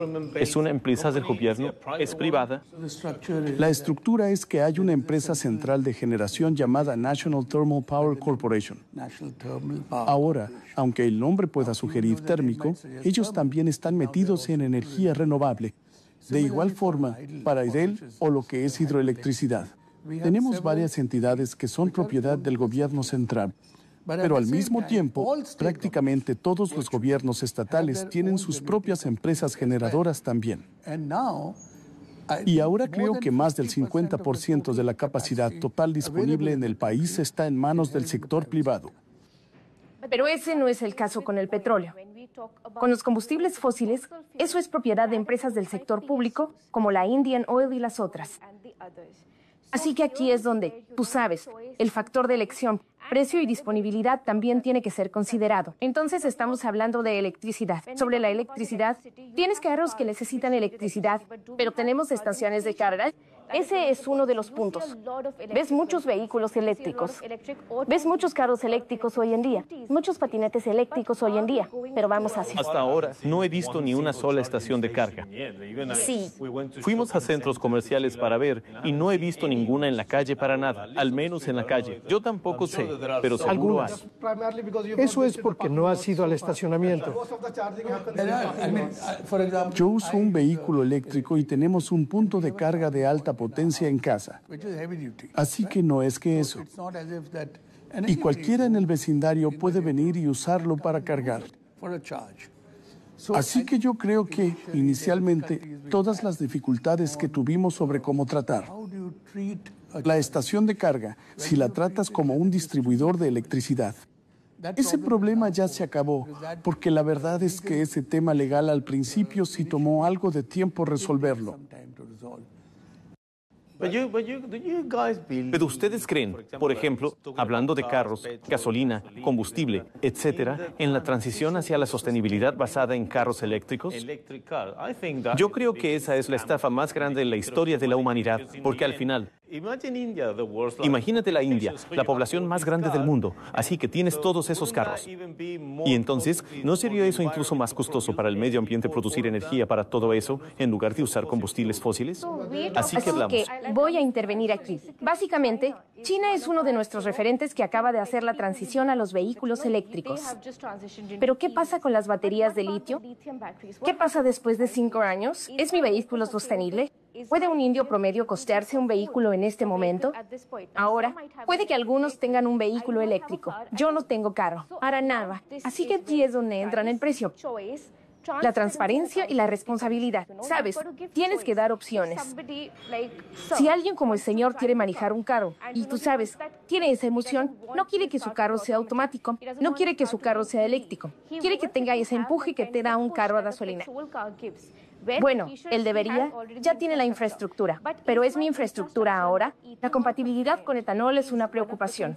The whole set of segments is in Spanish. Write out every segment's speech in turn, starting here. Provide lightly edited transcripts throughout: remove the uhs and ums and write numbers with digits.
¿Es una empresa del gobierno? ¿Es privada? La estructura es que hay una empresa central de generación llamada National Thermal Power Corporation. Ahora, aunque el nombre pueda sugerir térmico, ellos también están metidos en energía renovable. De igual forma, para EDEL o lo que es hidroelectricidad. Tenemos varias entidades que son propiedad del gobierno central. Pero al mismo tiempo, prácticamente todos los gobiernos estatales tienen sus propias empresas generadoras también. Y ahora creo que más del 50% de la capacidad total disponible en el país está en manos del sector privado. Pero ese no es el caso con el petróleo. Con los combustibles fósiles, eso es propiedad de empresas del sector público, como la Indian Oil y las otras. Así que aquí es donde, tú sabes, el factor de elección, precio y disponibilidad también tiene que ser considerado. Entonces estamos hablando de electricidad. Sobre la electricidad, tienes carros que necesitan electricidad, pero tenemos estaciones de carga. Ese es uno de los puntos. Ves muchos vehículos eléctricos. Ves muchos carros eléctricos hoy en día. Muchos patinetes eléctricos hoy en día. Pero vamos así. Hasta ahora no he visto ni una sola estación de carga. Sí. Fuimos a centros comerciales para ver y no he visto ninguna en la calle para nada, al menos en la calle. Yo tampoco sé, pero seguro hay. Eso es porque no has ido al estacionamiento. Yo uso un vehículo eléctrico y tenemos un punto de carga de alta potencia en casa. Así que no es que eso. Y cualquiera en el vecindario puede venir y usarlo para cargar. Así que yo creo que, inicialmente, todas las dificultades que tuvimos sobre cómo tratar la estación de carga, si la tratas como un distribuidor de electricidad. Ese problema ya se acabó, porque la verdad es que ese tema legal al principio sí tomó algo de tiempo resolverlo. Pero ustedes creen, por ejemplo, hablando de carros, gasolina, combustible, etcétera, en la transición hacia la sostenibilidad basada en carros eléctricos? Yo creo que esa es la estafa más grande en la historia de la humanidad, porque al final, imagínate la India, la población más grande del mundo, así que tienes todos esos carros. Y entonces, ¿no sería eso incluso más costoso para el medio ambiente producir energía para todo eso en lugar de usar combustibles fósiles? Así que hablamos. Voy a intervenir aquí. Básicamente, China es uno de nuestros referentes que acaba de hacer la transición a los vehículos eléctricos. Pero ¿qué pasa con las baterías de litio? ¿Qué pasa después de 5 años? ¿Es mi vehículo sostenible? ¿Puede un indio promedio costearse un vehículo en este momento? Ahora, puede que algunos tengan un vehículo eléctrico. Yo no tengo carro, para nada. Así que aquí es donde entran el precio. La transparencia y la responsabilidad. Sabes, tienes que dar opciones. Si alguien como el señor quiere manejar un carro y tú sabes, tiene esa emoción, no quiere que su carro sea automático, no quiere que su carro sea eléctrico, quiere que tenga ese empuje que te da un carro a gasolina. Bueno, él debería, ya tiene la infraestructura, pero ¿es mi infraestructura ahora? La compatibilidad con etanol es una preocupación.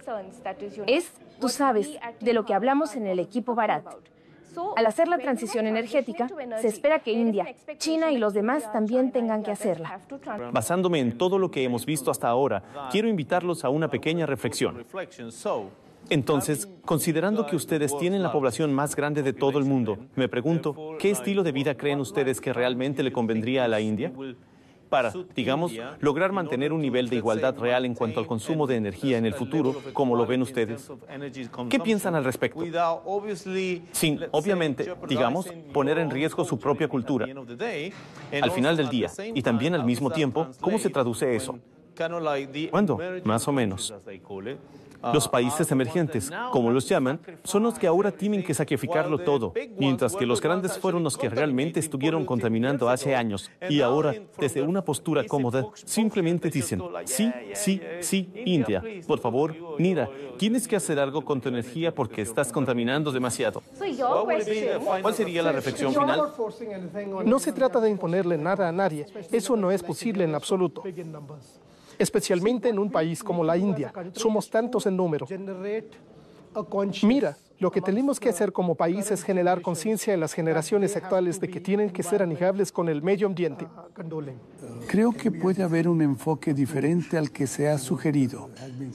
Tú sabes, de lo que hablamos en el equipo Bharat. Al hacer la transición energética, se espera que India, China y los demás también tengan que hacerla. Basándome en todo lo que hemos visto hasta ahora, quiero invitarlos a una pequeña reflexión. Entonces, considerando que ustedes tienen la población más grande de todo el mundo, me pregunto, ¿qué estilo de vida creen ustedes que realmente le convendría a la India? Para, digamos, lograr mantener un nivel de igualdad real en cuanto al consumo de energía en el futuro, como lo ven ustedes. ¿Qué piensan al respecto? Sin, obviamente, digamos, poner en riesgo su propia cultura. Al final del día, y también al mismo tiempo, ¿cómo se traduce eso? ¿Cuándo? Más o menos. Los países emergentes, como los llaman, son los que ahora tienen que sacrificarlo todo, mientras que los grandes fueron los que realmente estuvieron contaminando hace años. Y ahora, desde una postura cómoda, simplemente dicen, sí, sí, sí, India, por favor, mira, tienes que hacer algo con tu energía porque estás contaminando demasiado. ¿Cuál sería la reflexión final? No se trata de imponerle nada a nadie. Eso no es posible en absoluto. Especialmente en un país como la India. Somos tantos en número. Mira, lo que tenemos que hacer como país es generar conciencia en las generaciones actuales de que tienen que ser amigables con el medio ambiente. Creo que puede haber un enfoque diferente al que se ha sugerido.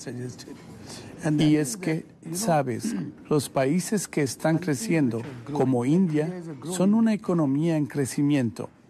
Y es que, sabes, los países que están creciendo, como India, son una economía en crecimiento.